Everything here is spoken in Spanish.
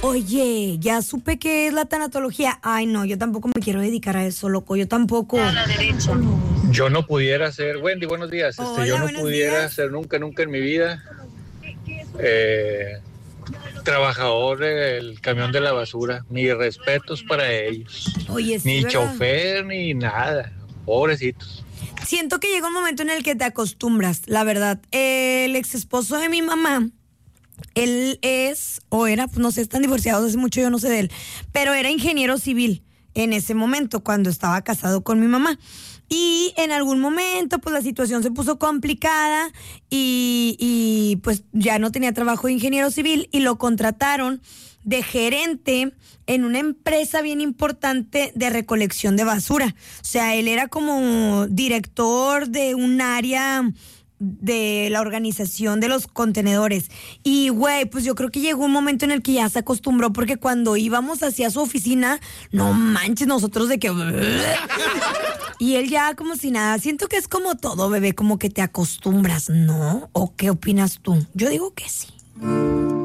Oye, ya supe qué es la tanatología. Ay, no, yo tampoco me quiero dedicar a eso, loco. Yo tampoco. A la derecha. Yo no pudiera ser, Wendy, buenos días. Hola, Yo no buenos pudiera días. ser nunca en mi vida trabajador del camión de la basura. Mis respetos para ellos. Oye, sí, Ni ¿verdad? chofer, ni nada. Pobrecitos. Siento que llega un momento en el que te acostumbras, la verdad. El ex esposo de mi mamá, él es, o era, pues no sé, están divorciados hace mucho, yo no sé de él, pero era ingeniero civil en ese momento, cuando estaba casado con mi mamá. Y en algún momento, pues la situación se puso complicada y pues ya no tenía trabajo de ingeniero civil y lo contrataron de gerente en una empresa bien importante de recolección de basura. O sea, él era como director de un área de la organización de los contenedores. Y, güey, pues yo creo que llegó un momento en el que ya se acostumbró, porque cuando íbamos hacia su oficina, no manches, nosotros de que... Y él ya como si nada. Siento que es como todo, bebé, como que te acostumbras, ¿no? ¿O qué opinas tú? Yo digo que sí.